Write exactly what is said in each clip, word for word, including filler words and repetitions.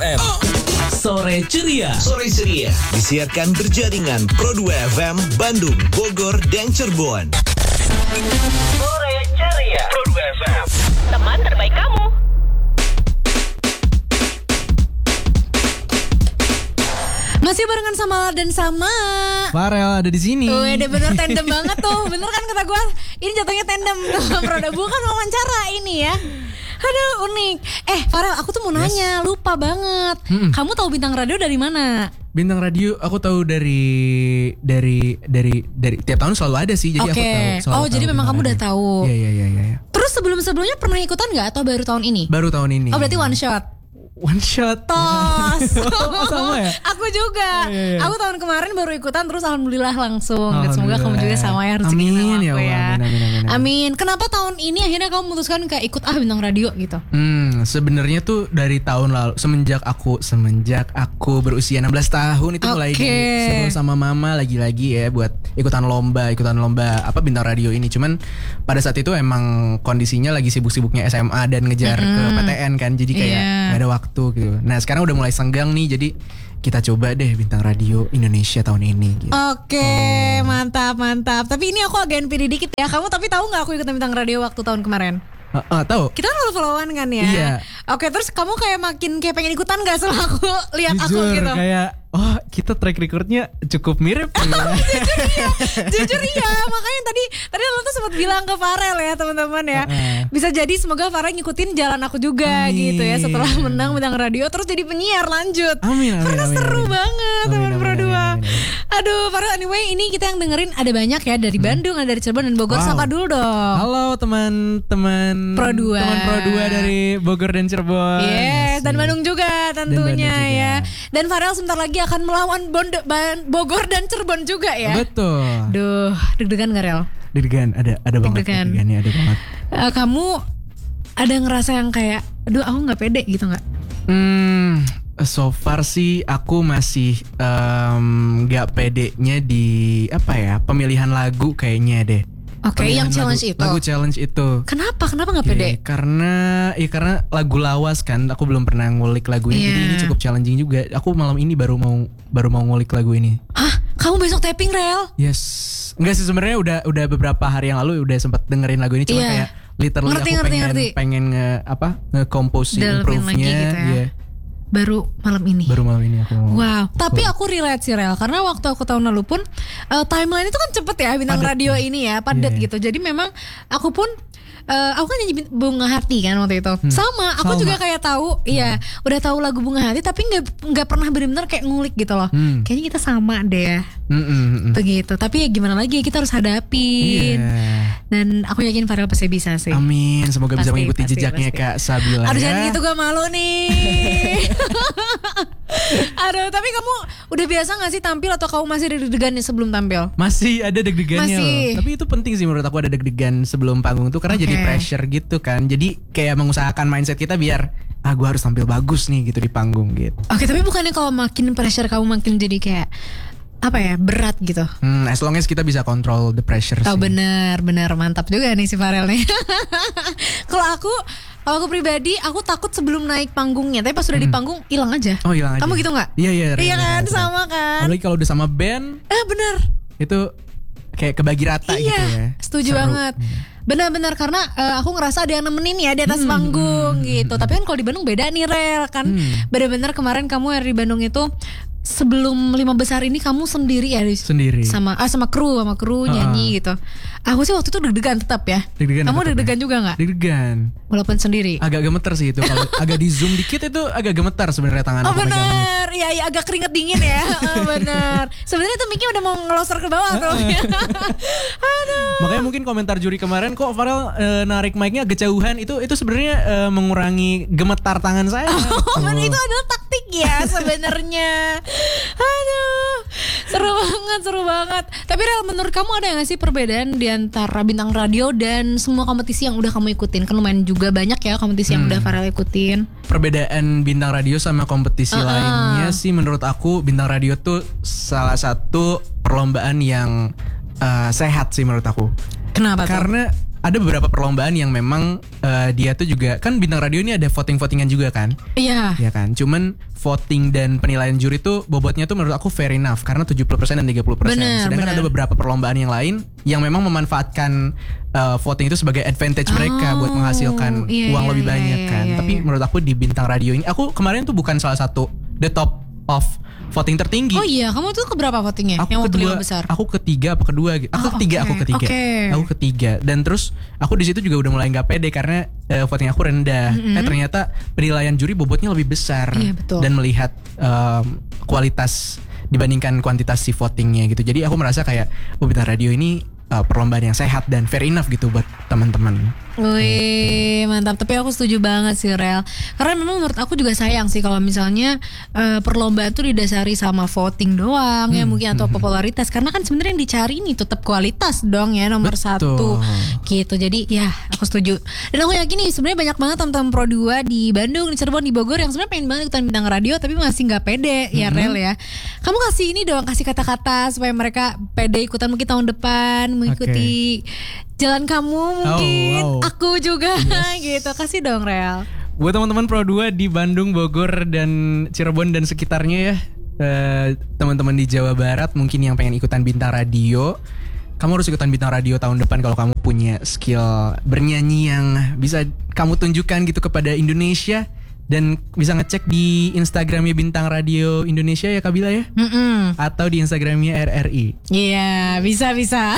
M. Sore Ceria. Sore Ceria disiarkan berjaringan Pro dua F M Bandung, Bogor, dan Cirebon. Sore Ceria. Pro dua F M. Teman terbaik kamu. Masih barengan sama Lala dan sama Farel ada di sini. Tuh, ada bener tandem banget tuh. Bener kan kata gue? Ini jatuhnya tandem tuh. Produk bukan wawancara ini ya. Aduh unik. Eh Farel, aku tuh mau nanya, yes. Lupa banget. Hmm. Kamu tahu Bintang Radio dari mana? Bintang Radio aku tahu dari dari dari dari tiap tahun selalu ada sih. Jadi okay. aku tahu. Oh tahu jadi memang kamu udah tahu. Iya iya iya iya. Terus sebelum-sebelumnya pernah ikutan nggak atau baru tahun ini? Baru tahun ini. Oh berarti one shot. One shot. Tos. Sama ya? Aku juga. Iya, iya. Aku tahun kemarin baru ikutan terus alhamdulillah langsung. Semoga kamu juga sama ya rezeki amin, sama aku ya. Allah, ya. Amin, amin, amin, amin. Amin. Kenapa tahun ini akhirnya kamu memutuskan kayak ikut ah Bintang Radio gitu? Hmm, sebenarnya tuh dari tahun lalu semenjak aku semenjak aku berusia enam belas tahun itu okay. mulai disuruh sama mama lagi-lagi ya buat ikutan lomba, ikutan lomba apa Bintang Radio ini. Cuman pada saat itu emang kondisinya lagi sibuk-sibuknya S M A dan ngejar mm-hmm. ke P T N kan. Jadi kayak yeah. gak ada waktu gitu. Nah, sekarang udah mulai senggang nih, jadi kita coba deh Bintang Radio Indonesia tahun ini gitu. Oke, okay, oh. mantap mantap. Tapi ini aku agak N P D dikit ya. Kamu tapi tahu nggak aku ikutan Bintang Radio waktu tahun kemarin? Uh, uh, tahu. Kita kan follow-followan kan ya. Iya. Oke, terus kamu kayak makin kayak pengen ikutan nggak setelah aku lihat aku Jujur, gitu? Kayak oh kita track recordnya cukup mirip ya. Jujur iya, jujur iya. Makanya tadi tadi lo tuh sempat bilang ke Farel ya teman-teman ya. Uh-uh. Bisa jadi semoga Farel ngikutin jalan aku juga amin. Gitu ya. Setelah menang Bintang Radio terus jadi penyiar lanjut. Amin, amin, Karena amin, seru amin. banget teman Pro dua. Aduh Farel, anyway ini kita yang dengerin ada banyak ya dari Bandung, hmm. ada dari Cirebon dan Bogor. Wow. Sapa dulu dong. Halo teman-teman Pro dua. Teman Pro dua dari Bogor dan Cirebon. Yes, dan Bandung juga tentunya dan juga. Ya. Dan Farel sebentar lagi akan melawan Bondo, Bogor dan Cirebon juga ya. Betul. Duh, deg-degan gak Rel? Deg-degan, ada ada banget deg-degannya, ada banget. Uh, kamu ada ngerasa yang kayak, aduh aku nggak pede gitu nggak? Hmm, so far sih aku masih nggak um, pedenya di apa ya pemilihan lagu kayaknya deh. Oke, okay, yang challenge lagu, itu. Lagu challenge itu. Kenapa? Kenapa nggak pede? Ya, karena, ya karena lagu lawas kan. Aku belum pernah ngulik lagu ini, yeah. Jadi ini cukup challenging juga. Aku malam ini baru mau baru mau ngulik lagu ini. Hah? Kamu besok tapping Rel? Yes. Enggak sih sebenarnya udah udah beberapa hari yang lalu udah sempat dengerin lagu ini. Cuma yeah. kayak literally ngerti, aku ngerti, pengen ngerti. pengen nge apa nge-compose improve-nya. Gitu ya. Yeah. Baru malam ini. Baru malam ini aku mau. Wow. Tapi aku relate sih Rel. Karena waktu aku tahun lalu pun uh, timeline itu kan cepet ya Bintang padet, Radio ini ya. Padat yeah. gitu. Jadi memang aku pun uh, aku kan nyanyi Bunga Hati kan waktu itu. Hmm. Sama. Aku Sama. juga kayak tahu. Hmm. Iya. Udah tahu lagu Bunga Hati. Tapi gak, gak pernah benar-benar kayak ngulik gitu loh. Hmm. Kayaknya kita sama deh. Mm-mm. Begitu. Tapi ya gimana lagi. Kita harus hadapin. Yeah. Dan aku yakin Farel pasti bisa sih. Amin. Semoga pasti, bisa mengikuti pasti, jejaknya pasti. Kak Sabila. Aduh ya. jangan gitu, gue malu nih. Aduh, tapi kamu udah biasa gak sih tampil atau kamu masih deg-degan nih sebelum tampil? Masih ada deg-degannya loh. Tapi itu penting sih menurut aku ada deg-degan sebelum panggung tuh. Karena okay. jadi pressure gitu kan. Jadi kayak mengusahakan mindset kita biar ah gue harus tampil bagus nih gitu di panggung gitu. Oke, okay, tapi bukannya kalau makin pressure kamu makin jadi kayak apa ya berat gitu. Hmm, as long as kita bisa control the pressure. Oh sih. benar, benar mantap juga nih si Farel nih. Kalau aku, kalau aku pribadi, aku takut sebelum naik panggungnya, tapi pas sudah hmm. di panggung hilang aja. Oh hilang aja. Kamu gitu nggak? Iya iya. Iya kan, bener. Sama kan. Apalagi kalau udah sama band. Eh benar. Itu kayak kebagi rata iya, gitu ya. Setuju Seru. banget. Hmm. Benar-benar karena uh, aku ngerasa ada yang nemenin ya di atas hmm, panggung hmm, gitu. Tapi kan kalau di Bandung beda nih Rel kan. Hmm. Benar-benar kemarin kamu yang di Bandung itu sebelum lima besar ini kamu sendiri ya sendiri sama ah sama kru sama kru uh-uh. nyanyi gitu. Aku sih waktu itu deg-degan tetap ya. Deg-degan kamu deg-degan ya? juga nggak? Deg-degan. Walaupun sendiri. Agak gemeter sih itu kalau agak di zoom dikit itu agak gemetar sebenarnya tangan oh, aku pegang. Oh benar, ya, ya agak keringet dingin ya. oh, benar. Sebenarnya tuh Miki udah mau ngeloser ke bawah tuh. Aduh. Makanya mungkin komentar juri kemarin kok Farel e, narik mic-nya agak jauhan itu itu sebenarnya e, mengurangi gemetar tangan saya. Oh, oh. Itu adalah taktik ya sebenarnya. Aduh, seru banget, seru banget. Tapi Rel, menurut kamu ada nggak sih perbedaan di antara Bintang Radio dan semua kompetisi yang udah kamu ikutin? Kan lumayan juga banyak ya kompetisi yang hmm. udah Farel ikutin. Perbedaan Bintang Radio sama kompetisi uh-uh. lainnya sih menurut aku Bintang Radio tuh salah satu perlombaan yang uh, sehat sih menurut aku. Kenapa tuh? Karena ada beberapa perlombaan yang memang uh, dia tuh juga kan bintang radio ini ada voting-votingan juga kan? Iya. Iya kan. Cuman voting dan penilaian juri tuh bobotnya tuh menurut aku fair enough karena tujuh puluh persen dan tiga puluh persen. Bener, Sedangkan bener. ada beberapa perlombaan yang lain yang memang memanfaatkan uh, voting itu sebagai advantage mereka Oh, buat menghasilkan iya, uang iya, lebih iya, banyak iya, kan. iya, Tapi iya. menurut aku di bintang radio ini aku kemarin tuh bukan salah satu the top of voting tertinggi. Oh iya, kamu tuh keberapa votingnya? Aku yang waktu kedua, lima besar. aku ketiga apa kedua gitu. Aku Oh, ketiga, oke, aku ketiga. oke. Aku ketiga. Dan terus aku di situ juga udah mulai nggak pede karena uh, voting aku rendah. Mm-hmm. Eh ternyata penilaian juri bobotnya lebih besar. Iya, betul. Dan melihat um, kualitas dibandingkan kuantitas si votingnya gitu. Jadi aku merasa kayak oh, bintang radio ini uh, perlombaan yang sehat dan fair enough gitu buat teman-teman. Wih, mantap. Tapi aku setuju banget sih, Rel. Karena memang menurut aku juga sayang sih kalau misalnya eh, perlombaan tuh didasari sama voting doang ya mungkin atau popularitas. Karena kan sebenarnya yang dicari ini tetap kualitas dong ya nomor Betul. satu gitu. Jadi ya aku setuju. Dan aku yakin nih sebenarnya banyak banget teman-teman Pro dua di Bandung, di Cirebon, di Bogor yang sebenarnya pengen banget ikutan bintang radio tapi masih nggak pede ya Rel ya. Kamu kasih ini dong, kasih kata-kata supaya mereka pede ikutan mungkin tahun depan mengikuti jalan kamu mungkin. wow. Aku juga gitu. Kasih dong Rel. Buat teman-teman Pro dua di Bandung, Bogor, dan Cirebon dan sekitarnya ya, eh, teman-teman di Jawa Barat mungkin yang pengen ikutan bintang radio, kamu harus ikutan bintang radio tahun depan kalau kamu punya skill bernyanyi yang bisa kamu tunjukkan gitu kepada Indonesia. Dan bisa ngecek di Instagramnya Bintang Radio Indonesia ya Kabila ya, Mm-mm. atau di Instagramnya R R I. Iya, bisa bisa.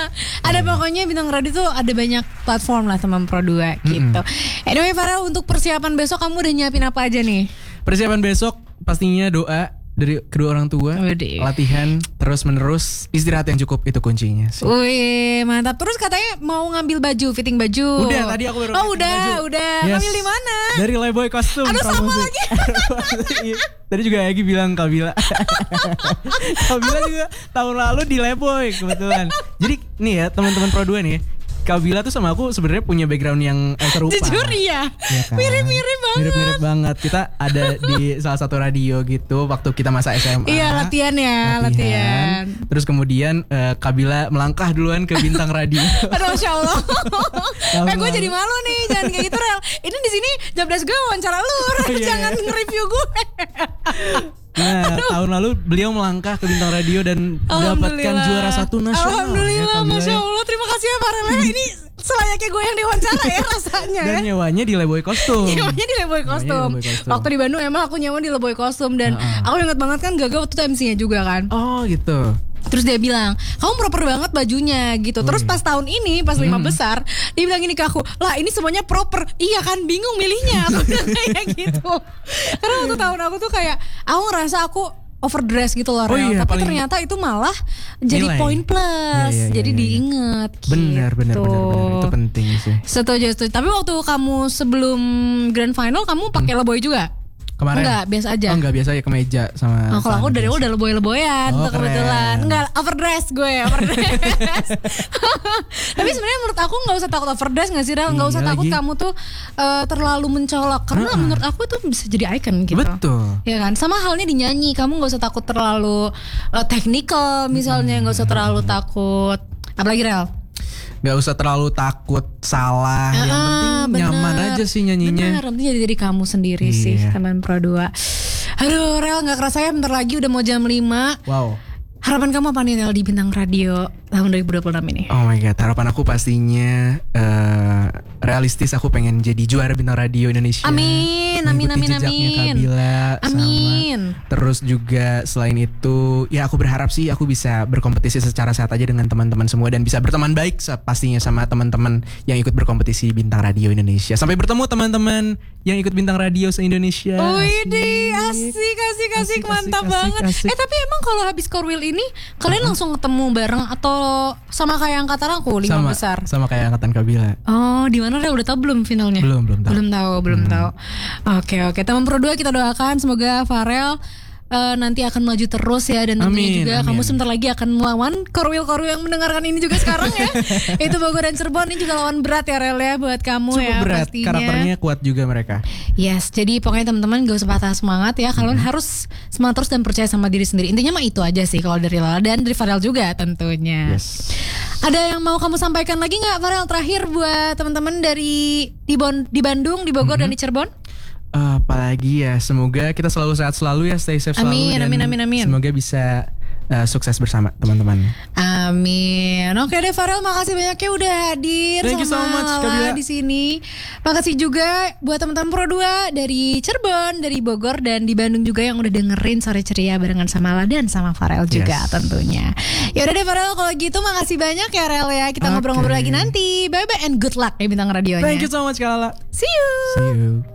Ada pokoknya bintang radio tuh ada banyak platform lah teman Pro dua gitu. Anyway Farel, untuk persiapan besok kamu udah nyiapin apa aja nih? Persiapan besok pastinya doa dari kedua orang tua, Widih. latihan terus menerus, istirahat yang cukup itu kuncinya sih. Wih, mantap. Terus katanya mau ngambil baju, fitting baju. Udah, tadi aku baru Oh, fitting udah, baju. udah. Yes. Ngambil di mana? Dari Leboy Kostum. Aduh, sama promosi. lagi. Iya. Tadi juga Egi bilang Kabila. Kabila juga tahun lalu di Leboy kebetulan. Jadi nih ya teman-teman Pro dua nih ya, Kabila tuh sama aku sebenarnya punya background yang eh, serupa. Jujur iya. Iya kan? Mirip-mirip banget. Mirip-mirip banget. Kita ada di salah satu radio gitu waktu kita masa S M A. Iya, latihan ya, latihan. Terus kemudian eh, Kabila melangkah duluan ke bintang radio. Aduh, Masya Allah. eh, gue lalu. jadi malu nih, jangan kayak gitu Rel. Ini di sini jam desk gue wawancara lu, Rel. Iya, Jangan iya. nge-review gue. Nah, tahun lalu beliau melangkah ke bintang radio dan mendapatkan Alhamdulillah. juara satu nasional. Alhamdulillah, ya, Kabila Masya ya. Allah. Terima kasih ya Farel. Ini selayaknya gue yang diwawancara ya rasanya Dan ya. nyewanya di Leboy Kostum. Nyewanya di Leboy Kostum. Leboy Kostum. Waktu di Bandung emang aku nyewa di Leboy Kostum. Dan aku ingat banget kan Gaga waktu itu M C-nya juga kan. Oh gitu. Terus dia bilang, kamu proper banget bajunya gitu. Terus pas tahun ini, pas lima besar, dia bilang gini ke aku, lah ini semuanya proper. Iya kan, bingung milihnya. Aku bilang kayak gitu. Karena waktu tahun aku tuh kayak, aku ngerasa aku overdress gitu loh Oh Rel. iya, Tapi paling- ternyata itu malah jadi Nilai. poin plus. Iya, iya, Jadi iya, iya. diinget gitu. Benar, benar, benar, benar. Itu penting sih. Setuju, setuju. Tapi waktu kamu sebelum grand final, kamu pakai leboy juga? Kemarin. Enggak, biasa aja. Oh enggak, biasa ya kemeja sama. Oh, kalau aku dari udah leboy-leboyan Oh, tuh kebetulan. keren. Enggak, overdress gue, overdress. Tapi sebenarnya menurut aku nggak usah takut overdress nggak sih, Rel? Nggak Iya usah takut lagi. kamu tuh eh, terlalu mencolok karena menurut aku tuh bisa jadi icon gitu. Betul. Ya kan, sama halnya di nyanyi, kamu nggak usah takut terlalu eh, technical misalnya, nggak usah terlalu takut. Apalagi Rel? Gak usah terlalu takut salah. Yang Ah, penting nyaman bener. aja sih nyanyinya. Bener, penting jadi diri kamu sendiri Iya. sih teman Pro dua. Aduh Rel, gak kerasa ya bentar lagi udah mau jam lima. Wow. Harapan kamu apa nih Rel di Bintang Radio tahun dua ribu dua puluh enam ini? Oh my god, harapan aku pastinya eh, realistis. Aku pengen jadi juara bintang radio Indonesia. Amin, amin, Mengikuti amin, jejaknya amin. Kabila sama- Amin. Terus juga selain itu, ya aku berharap sih aku bisa berkompetisi secara sehat aja dengan teman-teman semua dan bisa berteman baik sa- pastinya sama teman-teman yang ikut berkompetisi bintang radio Indonesia. Sampai bertemu teman-teman yang ikut bintang radio se-Indonesia. Wih, asik, asik, asik, Asik, mantap asik, banget. asik. Eh tapi emang kalau habis Korwil ini kalian langsung ketemu bareng atau sama kayak angkatan aku lima sama, besar? sama kayak angkatan Kabila. Oh, di mana Rel? Udah tahu belum finalnya? Belum, belum tahu. Belum tahu, belum tahu. Oke, oke. Teman Pro dua kita doakan semoga Farel eh, nanti akan maju terus ya, dan tentunya Amin, juga amin. kamu sebentar lagi akan melawan Korwil-Korwil yang mendengarkan ini juga sekarang ya. Itu Bogor dan Cirebon, ini juga lawan berat ya Rel ya buat kamu Cukup ya berat, pastinya. karakternya kuat juga mereka. Yes, jadi pokoknya teman-teman gak usah patah semangat ya. Kalian Hmm. harus semangat terus dan percaya sama diri sendiri. Intinya mah itu aja sih kalau dari Lala dan dari Farel juga tentunya. Yes. Ada yang mau kamu sampaikan lagi nggak, Farel, terakhir buat teman-teman dari di, bon, di Bandung, di Bogor, mm-hmm. dan di Cirebon? Uh, apalagi ya, semoga kita selalu sehat selalu ya, stay safe selalu. Amin, dan amin, amin, amin. Semoga bisa uh, sukses bersama teman-teman. Amin. Oke deh Farel, makasih banyak ya udah hadir. Thank you so much, Kabila, di sini. Makasih juga buat teman-teman Pro dua dari Cirebon, dari Bogor, dan di Bandung juga yang udah dengerin Sore Ceria barengan sama Lala dan sama Farel juga yes. tentunya. Ya udah deh Farel, kalau gitu makasih banyak ya Rel ya. Kita okay. ngobrol-ngobrol lagi nanti. Bye bye and good luck ya Bintang Radionya. Thank you so much Kak Lala. See you. See you.